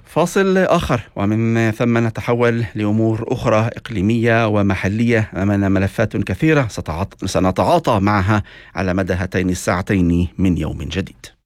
فاصل آخر ومن ثم نتحول لأمور أخرى إقليمية ومحلية. أمامنا ملفات كثيرة سنتعاطى معها على مدى هاتين الساعتين من يوم جديد.